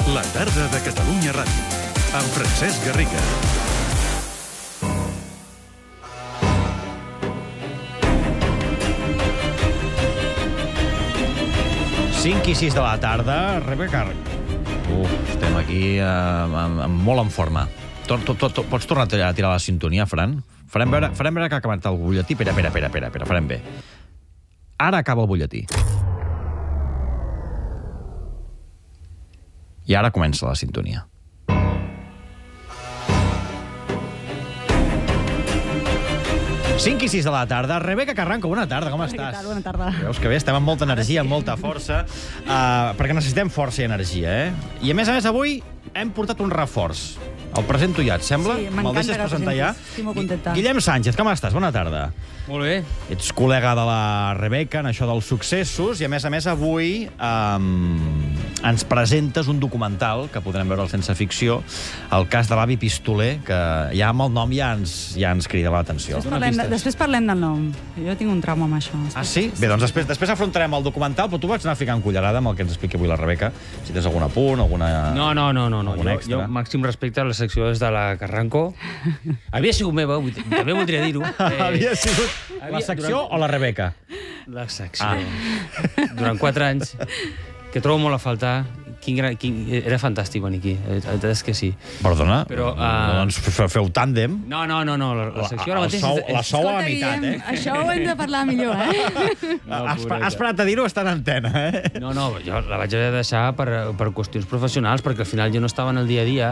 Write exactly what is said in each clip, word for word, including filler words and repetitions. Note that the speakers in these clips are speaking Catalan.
La tarda de Catalunya Ràdio, amb Francesc Garriga. cinc i sis de la tarda, Rebeca. Uf, estem aquí eh, amb, amb, molt en forma. Tot, tot, tot, pots tornar a tirar la sintonia, Fran? Farem veure, farem veure que ha acabat el butlletí. Espera, espera, espera, espera, espera, farem bé. Ara acaba el butlletí. I ara comença la sintonia. cinc i sis de la tarda. Rebeca Carranco, bona tarda, com estàs? Què tal? Bona tarda. Veus que bé, estem amb molta energia, amb molta força, uh, perquè necessitem força i energia, eh? I a més a més, avui hem portat un reforç. El presento ja, et sembla? Sí, m'encanta Me'l deixes que el presentar ja? presentis. Estic molt contenta. Guillem Sánchez, com estàs? Bona tarda. Molt bé. Ets col·lega de la Rebeca en això dels successos i, a més a més, avui um, ens presentes un documental que podrem veure al Sense Ficció, el cas de l'avi Pistoler, que ja amb el nom ja ens, ja ens crida l'atenció. Després parlem, de, després parlem del nom. Jo tinc un trauma amb això. Ah, sí? Bé, doncs després, després afrontarem el documental, però tu vaig anar ficant cullerada amb el que ens expliqui avui la Rebeca. Si tens algun apunt, alguna... No, no, no, no. no. Algun Jo, extra? jo màxim respecte a la secció és de la Carranco. Havia sigut meva, vull dir, també voldria dir-ho. Eh, Havia sigut la havia- secció durant- o la Rebeca? La secció. Ah. Durant quatre anys, que trobo molt a faltar. Quin gran, quin, era fantàstic venir aquí, la veritat és que sí. Perdona, Però, uh... uh, doncs fe- feu tàndem. No, no, no, no la, la secció ara el mateix... sou, és- la sou a la Escolta, meitat, Guillem, eh? això ho hem de parlar millor, eh? No, has, pobreta. has parat a dir-ho, està en antena, eh? No, no, jo la vaig haver de deixar per, per qüestions professionals, perquè al final jo no estava en el dia a dia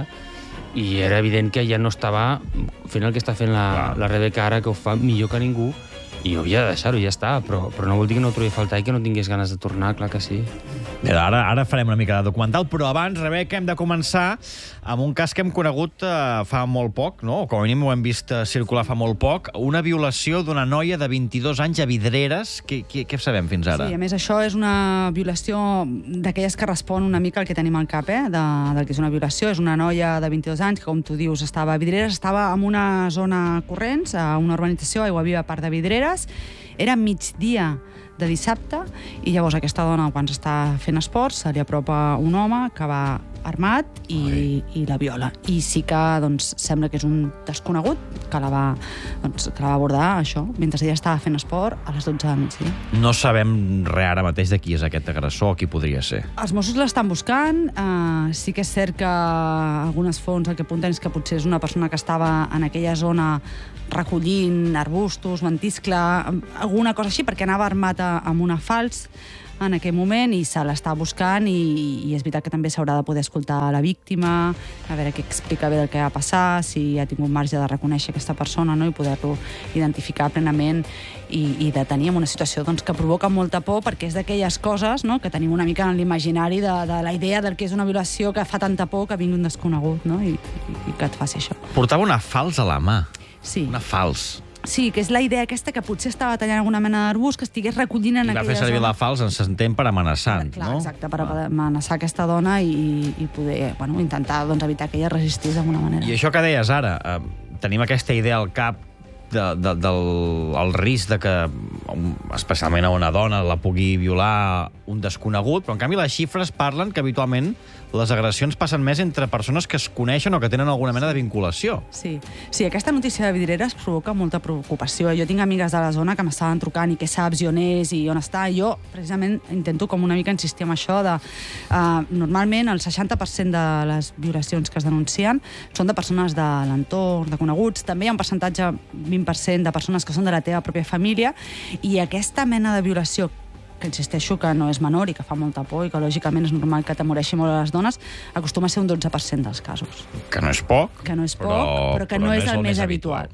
i era evident que ja no estava fent el que està fent la, la Rebeca ara, que ho fa millor que ningú, i jo havia de deixar-ho, ja està, però, però no vol dir que no ho trobi a faltar i que no tingués ganes de tornar, clar que sí. Bé, ara, ara farem una mica de documental, però abans, Rebeca, hem de començar amb un cas que hem conegut eh, fa molt poc, no? O com a mínim ho hem vist eh, circular fa molt poc, una violació d'una noia de vint-i-dos anys a Vidreres. Què, què, què sabem fins ara? Sí, a més, això és una violació d'aquelles que respon una mica al que tenim al cap, eh? De, del que és una violació. És una noia de vint-i-dos anys que, com tu dius, estava a Vidreres, estava en una zona corrents, a una urbanització, Aigua Viva, part de Vidreres. Era migdia de dissabte, i llavors aquesta dona, quan està fent esports, se li apropa un home que va armat i, i la viola. I sí que doncs, sembla que és un desconegut que la va, doncs, que la va abordar, això, mentre ella estava fent esport a les dotze del migdia. No sabem res ara mateix de qui és aquest agressor, qui podria ser. Els Mossos l'estan buscant. Uh, sí que és cert que algunes fonts el que apunten és que potser és una persona que estava en aquella zona recollint arbustos, ventiscle, alguna cosa així, perquè anava armat a, amb una fals en aquell moment i se l'està buscant, i, i és veritat que també s'haurà de poder escoltar la víctima, a veure què explica bé del que va passar, si ha tingut marge de reconèixer aquesta persona, no? I poder-lo identificar plenament i, i detenir en una situació doncs, que provoca molta por, perquè és d'aquelles coses, no? Que tenim una mica en l'imaginari de, de la idea del que és una violació que fa tanta por que vingui un desconegut, no? I, i, i que et faci això. Portava una fals a la mà. Sí. Una fals. Sí, que és la idea aquesta que potser estava tallant alguna mena d'arbust, que estigués recollint en I va aquella fer servir zona. la fals, ens s'entén, per amenaçant, Clar, no? exacte, per amenaçar aquesta dona i, i poder, bueno, intentar doncs, evitar que ella resistís d'alguna manera. I això que deies ara, eh, tenim aquesta idea al cap de, de, del el risc de que, especialment a una dona, la pugui violar un desconegut, però en canvi les xifres parlen que habitualment les agressions passen més entre persones que es coneixen o que tenen alguna mena de vinculació. Sí, sí, aquesta notícia de Vidreres provoca molta preocupació. Jo tinc amigues de la zona que m'estaven trucant i què saps, i on és, i on està. Jo, precisament, intento com una mica insistir en això de... Uh, normalment, el seixanta per cent de les violacions que es denuncien són de persones de l'entorn, de coneguts. També hi ha un percentatge, vint per cent, de persones que són de la teva pròpia família, i aquesta mena de violació, que insisteixo que no és menor i que fa molta por i que lògicament és normal que temoreixi molt a les dones, acostuma a ser un dotze per cent dels casos. Que no és poc. Que no és poc, però, però que no, no és el més habitual.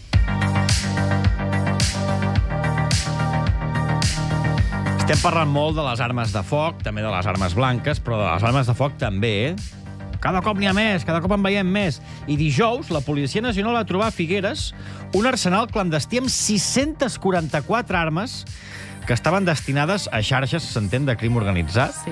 Estem parlant molt de les armes de foc, també de les armes blanques, però de les armes de foc també, eh? Cada cop n'hi ha més, cada cop en veiem més. I dijous, la Policia Nacional va trobar a Figueres un arsenal clandestí amb sis-centes quaranta-quatre armes que estaven destinades a xarxes, s'entén, de crim organitzat. Sí.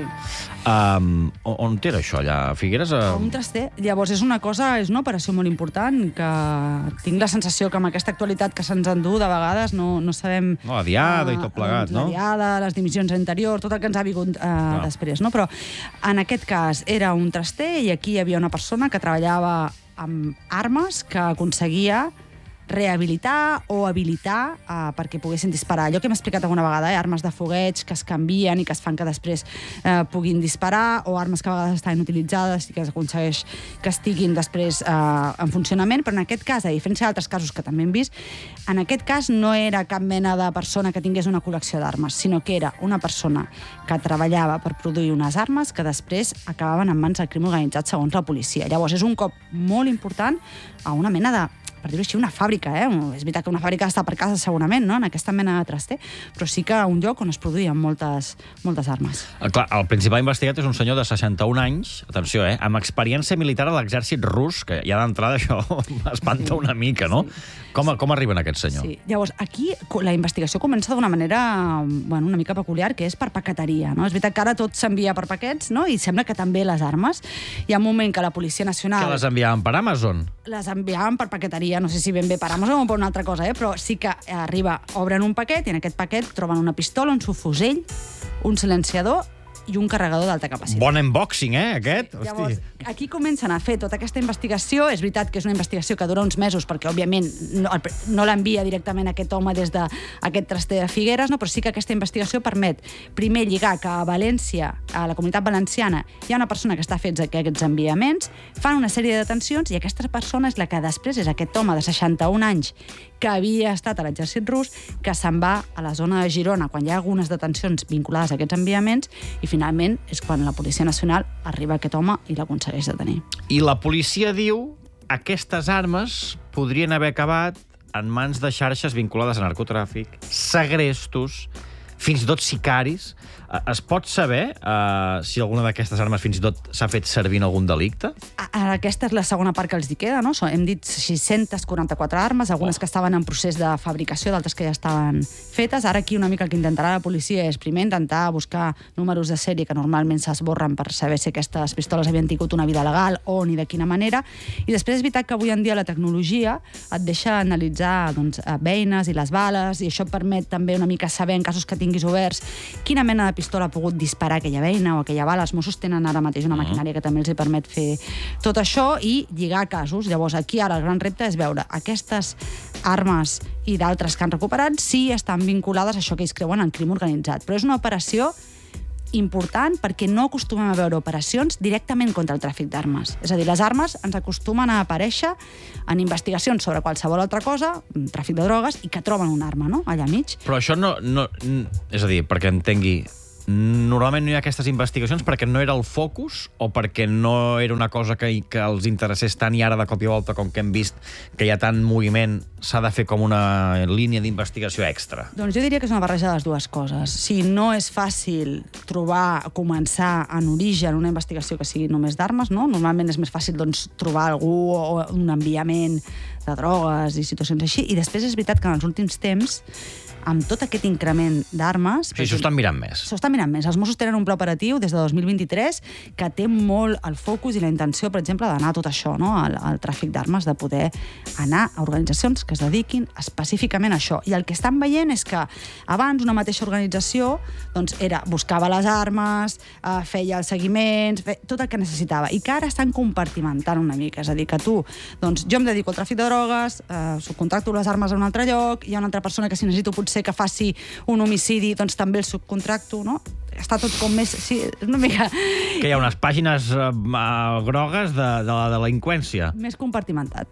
Um, on, on era això, allà? A Figueres? A... Un traster. Llavors, és una cosa, és una operació molt important, que tinc la sensació que amb aquesta actualitat que se'ns endú, de vegades no, no sabem... No, la diada uh, i tot plegat, doncs, no? La diada, les dimissions anteriors, tot el que ens ha vingut uh, després, no? Però en aquest cas era un traster i aquí hi havia una persona que treballava amb armes que aconseguia rehabilitar o habilitar uh, perquè poguessin disparar. Allò que hem explicat alguna vegada, eh? Armes de fogueig que es canvien i que es fan que després eh, puguin disparar, o armes que a vegades estan utilitzades i que s'aconsegueix que estiguin després eh, en funcionament, però en aquest cas, a diferència d'altres casos que també hem vist, en aquest cas no era cap mena de persona que tingués una col·lecció d'armes, sinó que era una persona que treballava per produir unes armes que després acabaven en mans del crim organitzat segons la policia. Llavors, és un cop molt important a una mena de, per dir-ho així, una fàbrica, eh? És veritat que una fàbrica està per casa segurament, no?, en aquesta mena de traster, però sí que un lloc on es produïen moltes, moltes armes. Eh, clar, el principal investigat és un senyor de seixanta-un anys, atenció, eh, amb experiència militar a l'exèrcit rus, que ja d'entrada això espanta sí, una mica, no? Sí. Com, com arriben aquest senyor? Sí. Llavors, aquí la investigació comença d'una manera, bueno, una mica peculiar, que és per paqueteria, no? És veritat que ara tot s'envia per paquets, no?, i sembla que també les armes. Hi ha un moment que la Policia Nacional... Que les enviaven per Amazon? Les enviaven per paqueteria, no sé si ben bé per Amazon o per una altra cosa, eh? Però sí que arriba, obren un paquet i en aquest paquet troben una pistola, un subfusell, un silenciador i un carregador d'alta capacitat. Bon unboxing, eh, aquest? Sí. Llavors, aquí comencen a fer tota aquesta investigació. És veritat que és una investigació que dura uns mesos, perquè, òbviament, no, no l'envia directament aquest home des d'aquest traster de Figueres, no? Però sí que aquesta investigació permet, primer, lligar que a València, a la Comunitat Valenciana, hi ha una persona que està fent aquests enviaments, fan una sèrie de detencions, i aquesta persona és la que després és aquest home de seixanta-un anys que havia estat a l'exèrcit rus, que se'n va a la zona de Girona quan hi ha algunes detencions vinculades a aquests enviaments, i finalment és quan la Policia Nacional arriba a aquest home i l'aconsegueix detenir. I la policia diu que aquestes armes podrien haver acabat en mans de xarxes vinculades a narcotràfic, segrestos, fins i tot sicaris. Es pot saber uh, si alguna d'aquestes armes fins i tot s'ha fet servir en algun delicte? Aquesta és la segona part que els hi queda, no? Hem dit sis-centes quaranta-quatre armes, algunes oh. que estaven en procés de fabricació, d'altres que ja estaven fetes. Ara aquí una mica el que intentarà la policia és primer intentar buscar números de sèrie que normalment s'esborren per saber si aquestes pistoles havien tingut una vida legal, on i de quina manera. I després és veritat que avui en dia la tecnologia et deixa analitzar doncs, beines i les bales, i això et permet també una mica saber, en casos que tinguis oberts, quina mena de pistola ha pogut disparar aquella beina o aquella bala. Els Mossos tenen ara mateix una maquinària que també els hi permet fer tot això i lligar casos. Llavors, aquí ara el gran repte és veure aquestes armes i d'altres que han recuperat si estan vinculades a això que ells creuen en crim organitzat. Però és una operació important perquè no acostumem a veure operacions directament contra el tràfic d'armes. És a dir, les armes ens acostumen a aparèixer en investigacions sobre qualsevol altra cosa, tràfic de drogues, i que troben una arma, no?, allà mig. Però això no... no és a dir, perquè entengui, normalment no hi ha aquestes investigacions perquè no era el focus o perquè no era una cosa que, que els interessés tant, i ara de cop i volta, com que hem vist que hi ha tant moviment, s'ha de fer com una línia d'investigació extra? Doncs jo diria que és una barreja de les dues coses. Si no és fàcil trobar, començar en origen una investigació que sigui només d'armes, no? Normalment és més fàcil doncs, trobar algú o un enviament de drogues i situacions així. I després és veritat que en els últims temps, amb tot aquest increment d'armes... Sí, s'ho estan mirant més. S'ho estan mirant més. Els Mossos tenen un pla operatiu des de dos mil vint-i-tres que té molt el focus i la intenció, per exemple, d'anar a tot això, no?, al, al tràfic d'armes, de poder anar a organitzacions que es dediquin específicament a això. I el que estan veient és que abans una mateixa organització doncs, era, buscava les armes, eh, feia els seguiments, feia tot el que necessitava, i que ara estan compartimentant una mica. És a dir, que tu, doncs, jo em dedico al tràfic de drogues, eh, subcontracto les armes a un altre lloc, hi ha una altra persona que si necessito potser que faci un homicidi, doncs també el subcontracto, no? Està tot com més... Sí, una mica... Que hi ha unes pàgines uh, grogues de, de la delinqüència. Més compartimentat.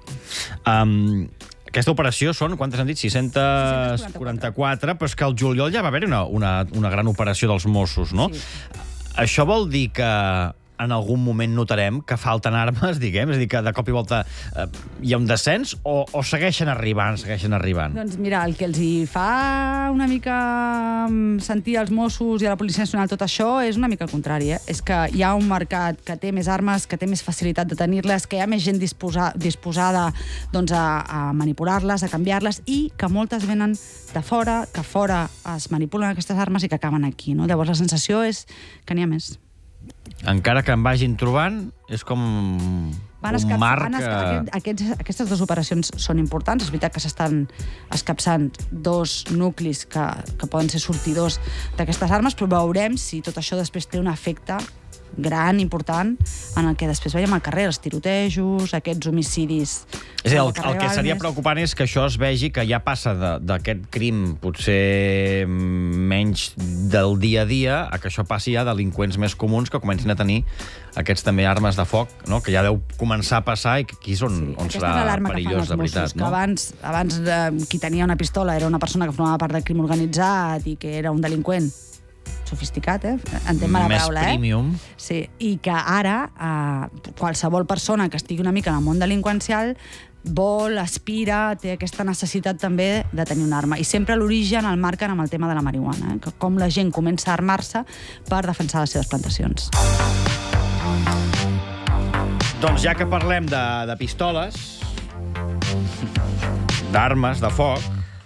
Um, aquesta operació són, quantes han dit? sis-centes quaranta-quatre, però és que al juliol ja va haver una, una, una gran operació dels Mossos, no? Sí. Això vol dir que en algun moment notarem que falten armes, diguem? És a dir, que de cop i volta eh, hi ha un descens o, o segueixen arribant, segueixen arribant? Doncs mira, el que els hi fa una mica sentir als Mossos i a la Policia Nacional tot això és una mica el contrari, eh? És que hi ha un mercat que té més armes, que té més facilitat de tenir-les, que hi ha més gent disposa, disposada doncs, a, a manipular-les, a canviar-les, i que moltes venen de fora, que fora es manipulen aquestes armes i que acaben aquí, no? Llavors la sensació és que n'hi ha més. Encara que en vagin trobant, és com Van un escap... mar van que... escap... aquests, aquestes dues operacions són importants. És veritat que s'estan escapçant dos nuclis que, que poden ser sortidors d'aquestes armes, però veurem si tot això després té un efecte gran, important, en el que després veiem al carrer, els tirotejos, aquests homicidis... És a dir, el, el que seria preocupant és que això es vegi que ja passa d'aquest crim potser menys del dia a dia a que això passi ja a delinqüents més comuns que comencin a tenir aquests també armes de foc, no? Que ja deu començar a passar i que aquí és on, sí, on serà perillós, de veritat. No? Que abans, abans eh, qui tenia una pistola era una persona que formava part del crim organitzat i que era un delinqüent sofisticat, eh? Entenc la paraula, eh? Més premium. Sí, i que ara eh, qualsevol persona que estigui una mica en el món delinqüencial vol, aspira, té aquesta necessitat també de tenir una arma. I sempre l'origen el marquen amb el tema de la marihuana, eh? Com la gent comença a armar-se per defensar les seves plantacions. Doncs ja que parlem de, de pistoles, d'armes, de foc,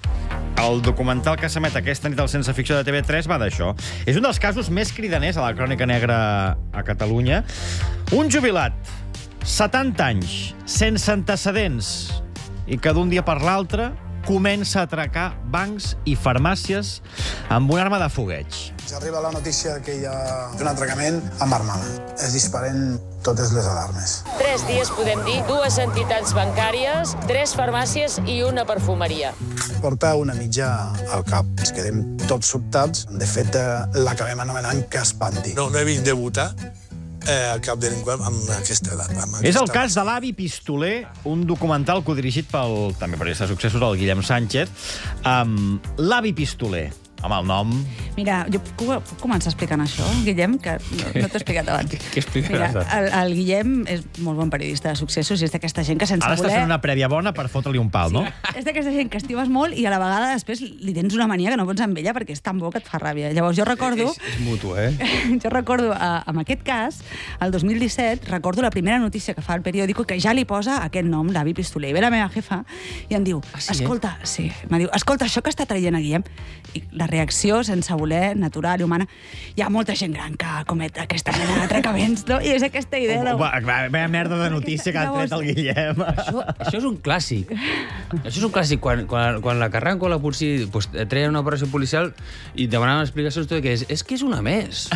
el documental que s'emet aquesta nit al Sense Ficció de T V tres va d'això. És un dels casos més cridaners a la crònica negra a Catalunya. Un jubilat, setanta anys, sense antecedents, i que d'un dia per l'altre comença a atracar bancs i farmàcies amb una arma de fogueig. Ens arriba la notícia que hi ha un atracament amb armada. Es disparen totes les alarmes. Tres dies, podem dir, dues entitats bancàries, tres farmàcies i una perfumeria. Porta una mitja al cap. Ens quedem tots sobtats. De fet, l'acabem anomenant Caspanti. No, no he vist debutar eh, el cap delinqüent amb aquesta edat. Amb aquesta... És el cas de L'avi Pistoler, un documental codirigit pel també periodista de successos, el Guillem Sánchez. Um, L'avi Pistoler, amb el nom... Mira, jo puc, puc començar explicant això, Guillem, que no, no t'he explicat abans. Què explicaràs? Mira, el, el Guillem és molt bon periodista de successos i és d'aquesta gent que sense Ara voler... està fent una prèvia bona per fotre-li un pal, sí, no? És d'aquesta gent que estimes molt i a la vegada després li tens una mania que no pots amb ella perquè és tan bo que et fa ràbia. Llavors jo recordo... És, és mutu, eh? Jo recordo, uh, en aquest cas, el dos mil disset, recordo la primera notícia que fa el periòdico que ja li posa aquest nom, L'avi Pistoler. I ve la meva jefa i em diu, ah, sí, escolta, eh? sí, em diu, escolta, això que està traient a Guillem... I la reacció, sense voler, natural i humana, hi ha molta gent gran que comet aquesta mena d'atracaments, no? I és aquesta idea de... Vaya merda de notícia que ha tret el Guillem. Això, això és un clàssic. Això és un clàssic. Quan, quan, quan la Carranco o la policia pues, treien una operació policial i demanaven explicacions, tot que és, és que és una més.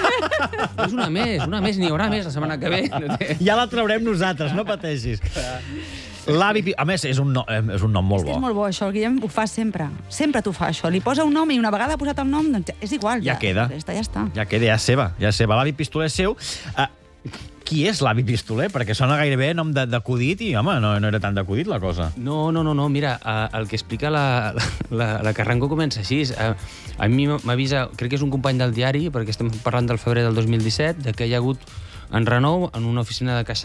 És una més, una més, n'hi haurà més la setmana que ve. Ja la traurem nosaltres, no pateixis. L'avi... A més, és un, no, és un nom molt és bo. És molt bo, això. El Guillem ho fa sempre. Sempre t'ho fa, això. Li posa un nom i una vegada ha posat el nom, doncs és igual. Ja, ja queda. Ja està, ja està. Ja queda, ja és seva. Ja és seva. L'avi Pistoler és seu. Uh, qui és l'avi Pistoler? Perquè sona gairebé nom d'acudit i, home, no, no era tan d'acudit la cosa. No, no, no, no. Mira, el que explica la, la, la Carranco comença així. A, a mi m'avisa, crec que és un company del diari, perquè estem parlant del febrer del dos mil disset, de que hi ha hagut en renou en una oficina de Caixa